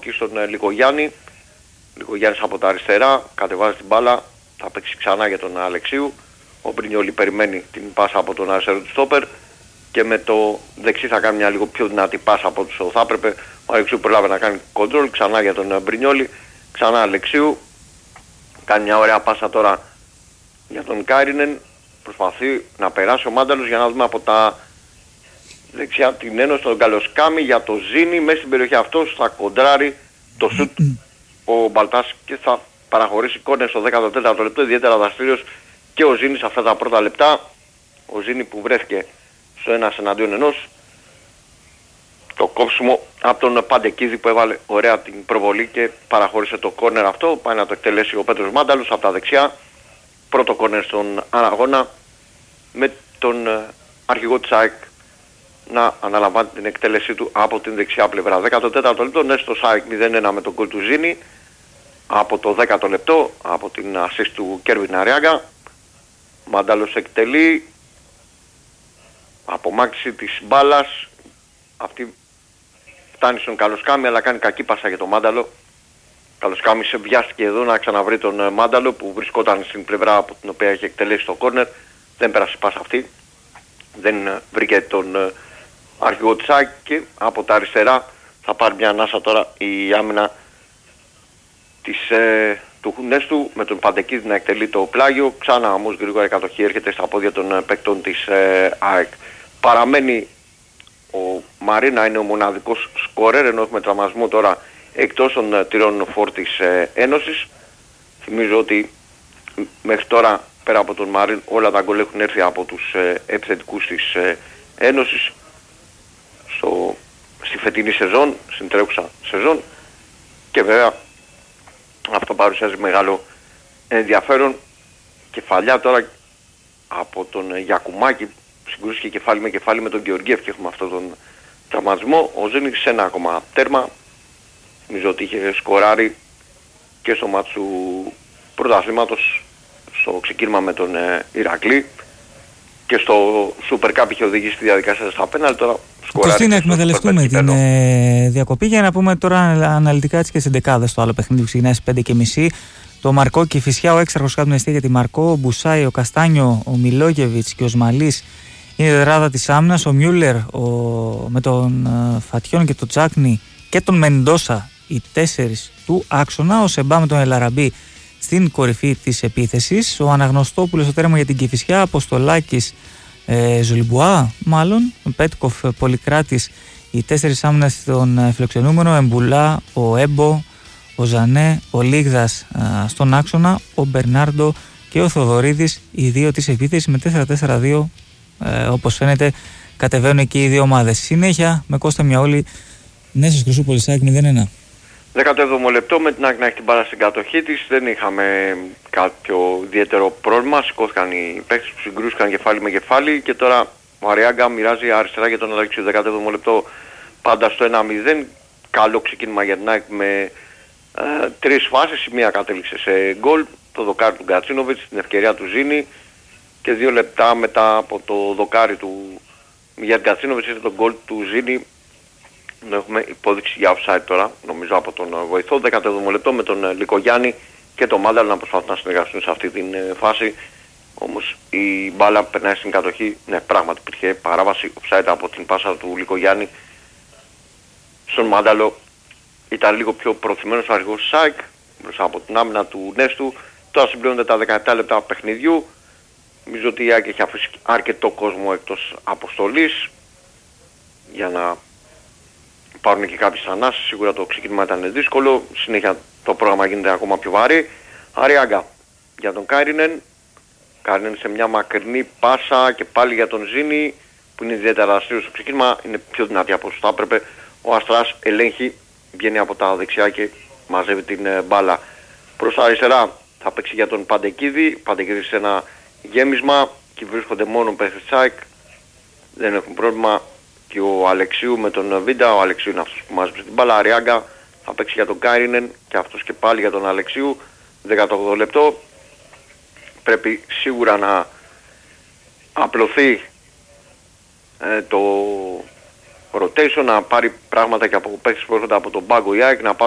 εκεί στον Λικογιάννη. Λικογιάννης από τα αριστερά, κατεβάζει την μπάλα, θα παίξει ξανά για τον Αλεξίου. Ο Μπρινιόλι περιμένει την πάσα από τον αριστερό του στόπερ και με το δεξί θα κάνει μια λίγο πιο δυνατή πάσα από όσο θα έπρεπε. Ο Αλεξίου προλάβει να κάνει κοντρόλ, ξανά για τον Μπρινιόλι, ξανά Αλεξίου. Κάνει μια ωραία πάσα τώρα για τον Κάιρινεν. Προσπαθεί να περάσει ο Μάνταλος για να δούμε από τα δεξιά την ένωση στον Καλοσκάμι για το Ζήνη. Μέσα στην περιοχή αυτός θα κοντράρει το σουτ ο Μπαλτάς και θα παραχωρήσει κόρνερ στο 14ο λεπτό. Ιδιαίτερα δραστήριος και ο Ζήνης αυτά τα πρώτα λεπτά. Ο Ζήνη που βρέθηκε στο 1-1. Το κόψιμο από τον Παντεκίδη που έβαλε ωραία την προβολή και παραχώρησε το κόρνερ αυτό. Πάει να το εκτελέσει ο Πέτρος Μάνταλος από τα δεξιά. Πρώτο κόρνερ στον αγώνα με τον αρχηγό της ΑΕΚ να αναλαμβάνει την εκτέλεσή του από την δεξιά πλευρά. 14ο λεπτό, Νέστος ΑΕΚ 0-1 με τον γκολ του Ζήνη. Από το 10ο λεπτό, από την assist του Κέρβιν Αριάγκα. Μάνταλος εκτελεί, απομάκρυνση της μπάλας. Αυτή φτάνει στον Καλοσκάμι αλλά κάνει κακή πάσα για τον Μάνταλο. Καλοσκάμις βιάστηκε εδώ να ξαναβρει τον Μάνταλο που βρισκόταν στην πλευρά από την οποία είχε εκτελέσει το κόρνερ. Δεν πέρασε πάσα αυτή. Δεν βρήκε τον αρχηγό της ΑΕΚ και από τα αριστερά θα πάρει μια ανάσα τώρα η άμυνα του Νέστου με τον Παντεκίδη να εκτελεί το πλάγιο. Ξανά όμως γρήγορα η κατοχή έρχεται στα πόδια των παίκτων της ΑΕΚ. Παραμένει ο Μαρίνα, είναι ο μοναδικός σκόρερ, ενώ έχουμε τραυματισμό τώρα εκτός των τυρών φόρ της Ένωσης. Θυμίζω ότι μέχρι τώρα πέρα από τον Μαρίν όλα τα γκολ έχουν έρθει από τους επιθετικούς της Ένωσης στη φετινή σεζόν, στην τρέχουσα σεζόν, και βέβαια αυτό παρουσιάζει μεγάλο ενδιαφέρον. Κεφαλιά τώρα από τον Γιακουμάκη, συγκρούστηκε κεφάλι με κεφάλι με τον Γεωργίευ και έχουμε αυτόν τον τραυματισμό. Ο Ζήνης σε ένα ακόμα τέρμα. Νομίζω ότι είχε σκοράρει και στο μάτσο του πρωταθλήματος στο ξεκίνημα με τον Ηρακλή και στο Super Cup είχε οδηγήσει τη διαδικασία στα πέναλ. Τώρα σκοράρει. Κωστή, να εκμεταλλευτούμε την διακοπή για να πούμε τώρα αναλυτικά έτσι και στην δεκάδα στο άλλο παιχνίδι που ξεκινάει στις 5:30. Το Μαρκό και η Φυσιά, ο έξαρχος κάτω εστία για τη Μαρκό, ο Μπουσάι, ο Καστάνιο, ο Μιλόγεβιτς και ο Σμαλής είναι η δεράδα της άμυνας. Ο Μιούλερ με τον Φατιόν και τον Τσάκνη και τον Μεντόσα, οι 4 του άξονα. Ο Σεμπά με τον Ελαραμπή στην κορυφή της επίθεσης. Ο Αναγνωστόπουλος στο τέρμα για την Κηφισιά. Αποστολάκης, Ζουλμπουά μάλλον, ο Πέτκοφ, Πολυκράτης, οι 4 άμυνας στον φιλοξενούμενο. Εμπουλά, ο Έμπο, ο Ζανέ, ο Λίγδας στον άξονα, ο Μπερνάρντο και ο Θοδωρίδης, οι 2 της επίθεσης με 4-4-2. Όπως φαίνεται κατεβαίνουν εκεί οι δύο ομάδες. Συνέχεια με Κώστα Μιαόλη, Νέσος Χρυσούπολης ΑΕΚ 0-1. 17ο λεπτό με την ΑΕΚ να έχει την μπάλα στην κατοχή της. Δεν είχαμε κάποιο ιδιαίτερο πρόβλημα. Σηκώθηκαν οι παίκτες που συγκρούστηκαν κεφάλι με κεφάλι και τώρα ο Αριάγκα μοιράζει αριστερά για τον Αλέξιο. 17ο λεπτό πάντα στο 1-0. Καλό ξεκίνημα για την ΑΕΚ με 3 φάσεις. Η μία κατέληξε σε γκολ, το δοκάρι του Γκατσίνοβιτς, την ευκαιρία του Ζήνη, και 2 λεπτά μετά από το δοκάρι του για Γκατσίνοβιτς ήρθε το γκολ του Ζήνη. Έχουμε υπόδειξη για offside τώρα, νομίζω από τον βοηθό. 17ο λεπτό με τον Λικογιάννη και τον Μάνταλο να προσπαθούν να συνεργαστούν σε αυτή την φάση. Όμως η μπάλα περνάει στην κατοχή. Ναι, πράγματι υπήρχε παράβαση offside από την πάσα του Λικογιάννη στον Μάνταλο. Ήταν λίγο πιο προθυμένος ο αρχηγός της ΑΕΚ μπροστά από την άμυνα του Νέστου. Τώρα συμπληρώνονται τα 17 λεπτά παιχνιδιού. Νομίζω ότι η ΑΕΚ έχει αφήσει αρκετό κόσμο εκτός αποστολής για να πάρουν και κάποιες ανάσεις. Σίγουρα το ξεκίνημα ήταν δύσκολο. Συνέχεια το πρόγραμμα γίνεται ακόμα πιο βαρύ. Αριάγκα για τον Κάιρινεν. Κάιρινεν σε μια μακρινή πάσα και πάλι για τον Ζήνη που είναι ιδιαίτερα δραστήριος στο ξεκίνημα. Είναι πιο δυνατή από όσο θα έπρεπε. Ο Αστράς ελέγχει, βγαίνει από τα δεξιά και μαζεύει την μπάλα. Προς τα αριστερά θα παίξει για τον Παντεκίδη. Παντεκίδη σε ένα γέμισμα και βρίσκονται μόνο παίχτες της ΑΕΚ. Δεν έχουν πρόβλημα. Και ο Αλεξίου με τον Βίντα, ο Αλεξίου είναι αυτός που μάζεψε την μπάλα. Αριάγκα θα παίξει για τον Κάιρινεν και αυτός και πάλι για τον Αλεξίου. 18 λεπτό. Πρέπει σίγουρα να απλωθεί το rotation, να πάρει πράγματα και από παίκτες που έρχονται από τον πάγκο η ΑΕΚ, να